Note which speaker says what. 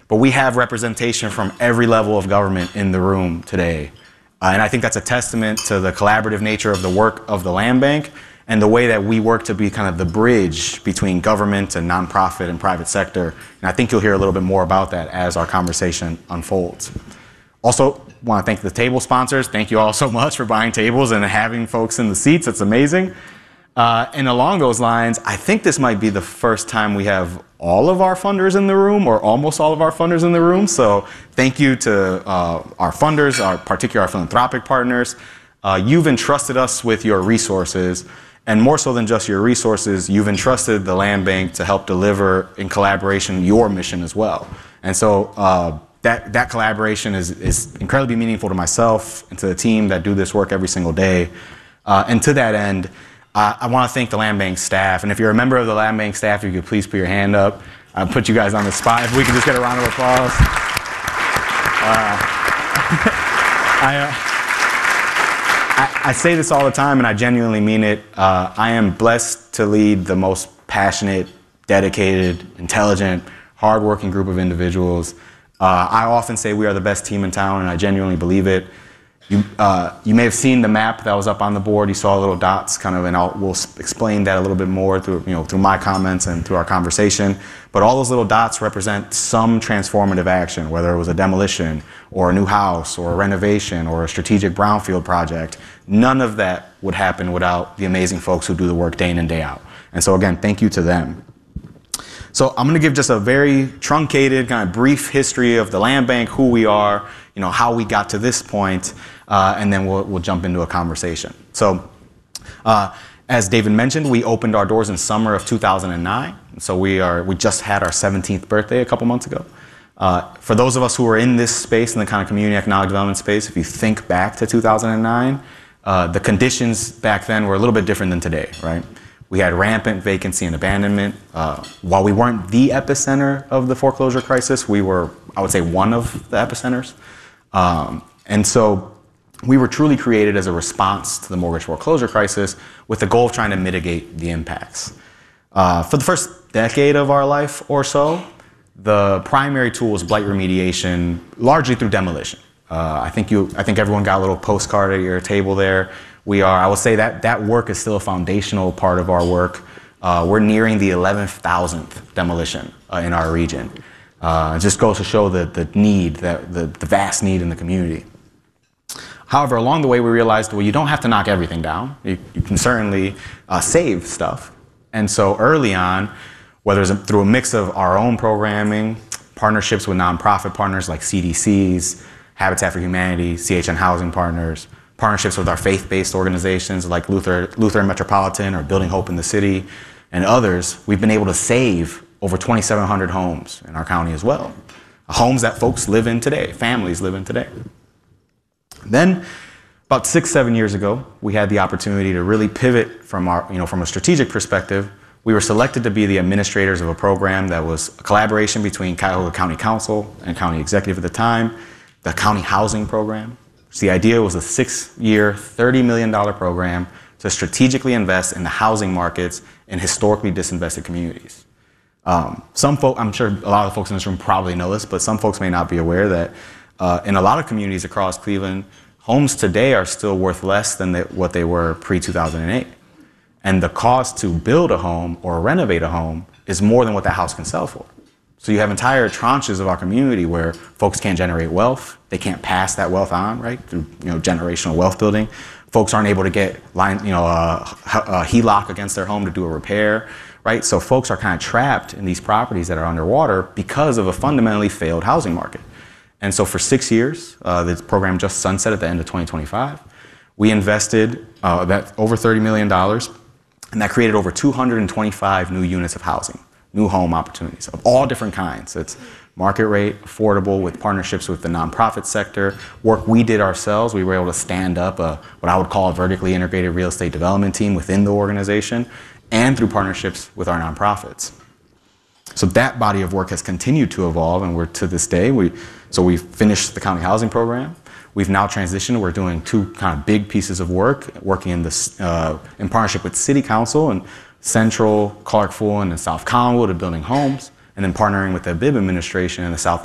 Speaker 1: but we have representation from every level of government in the room today. And I think that's a testament to the collaborative nature of the work of the Land Bank and the way that we work to be kind of the bridge between government and nonprofit and private sector. And I think you'll hear a little bit more about that as our conversation unfolds. Also, want to thank the table sponsors. Thank you all so much for buying tables and having folks in the seats. It's amazing. And along those lines, I think this might be the first time we have all of our funders in the room, or almost all of our funders in the room. So thank you to our funders, particularly our philanthropic partners. You've entrusted us with your resources, and more so than just your resources, you've entrusted the Land Bank to help deliver in collaboration your mission as well. And so that collaboration is incredibly meaningful to myself and to the team that do this work every single day. And to that end, I want to thank the Land Bank staff. And if you're a member of the Land Bank staff, if you could please put your hand up. I'll put you guys on the spot. If we can just get a round of applause. I say this all the time, and I genuinely mean it. I am blessed to lead the most passionate, dedicated, intelligent, hardworking group of individuals. I often say we are the best team in town, and I genuinely believe it. You may have seen the map that was up on the board. You saw little dots, kind of, and we'll explain that a little bit more through my comments and through our conversation. But all those little dots represent some transformative action, whether it was a demolition or a new house or a renovation or a strategic brownfield project. None of that would happen without the amazing folks who do the work day in and day out. And so again, thank you to them. So I'm going to give just a very truncated, kind of brief history of the Land Bank, who we are, how we got to this point, and then we'll jump into a conversation. So as David mentioned, we opened our doors in summer of 2009. So we just had our 17th birthday a couple months ago. For those of us who are in this space, in the kind of community economic development space, if you think back to 2009, the conditions back then were a little bit different than today, right? We had rampant vacancy and abandonment. While we weren't the epicenter of the foreclosure crisis, we were, I would say, one of the epicenters. And so we were truly created as a response to the mortgage foreclosure crisis with the goal of trying to mitigate the impacts. For the first decade of our life or so, the primary tool was blight remediation, largely through demolition. I think everyone got a little postcard at your table there. I would say that work is still a foundational part of our work. We're nearing the 11,000th demolition in our region. It just goes to show the need, the vast need in the community. However, along the way, we realized, well, you don't have to knock everything down. You can certainly save stuff. And so early on, whether it's through a mix of our own programming, partnerships with nonprofit partners like CDCs, Habitat for Humanity, CHN Housing Partners, partnerships with our faith-based organizations like Lutheran Metropolitan or Building Hope in the City, and others, we've been able to save over 2,700 homes in our county as well. Homes that folks live in today, families live in today. Then, about 6-7 years ago, we had the opportunity to really pivot from a strategic perspective. We were selected to be the administrators of a program that was a collaboration between Cuyahoga County Council and County Executive at the time, the County Housing Program. So the idea was a 6-year, $30 million program to strategically invest in the housing markets in historically disinvested communities. Some folk, I'm sure a lot of the folks in this room probably know this, but some folks may not be aware that in a lot of communities across Cleveland, homes today are still worth less than what they were pre-2008. And the cost to build a home or renovate a home is more than what that house can sell for. So you have entire tranches of our community where folks can't generate wealth. They can't pass that wealth on, right, through generational wealth building. Folks aren't able to get a HELOC against their home to do a repair, right? So folks are kind of trapped in these properties that are underwater because of a fundamentally failed housing market. And so for 6 years, the program just sunset at the end of 2025. We invested over $30 million, and that created over 225 new units of housing, new home opportunities of all different kinds. It's market rate, affordable, with partnerships with the nonprofit sector, work we did ourselves. We were able to stand up what I would call a vertically integrated real estate development team within the organization, and through partnerships with our nonprofits. So that body of work has continued to evolve, and we're to this day. We finished the county housing program. We've now transitioned. We're doing two kind of big pieces of work, working in partnership with City Council and Central, Clark Fulton, and South Conwood of building homes, and then partnering with the Bibb administration in the Southeast